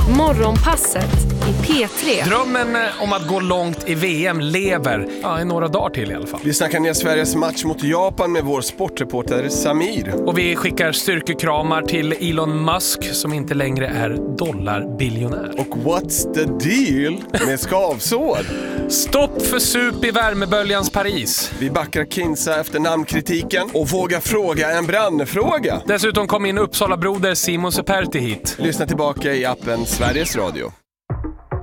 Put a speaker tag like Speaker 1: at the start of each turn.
Speaker 1: Morgonpasset i P3.
Speaker 2: Drömmen om att gå långt i VM lever i några dagar till i alla fall.
Speaker 3: Vi snackar ner Sveriges match mot Japan med vår sportreporter Samir.
Speaker 2: Och vi skickar styrkekramar till Elon Musk som inte längre är dollarbiljonär.
Speaker 3: Och what's the deal med skavsår?
Speaker 2: Stopp för sup i värmeböljans Paris.
Speaker 3: Vi backar Kinsa efter namnkritiken och vågar fråga en brandfråga.
Speaker 2: Dessutom kom in Uppsala broder Simon Seperti hit.
Speaker 3: Lyssna tillbaka i appen Sveriges Radio.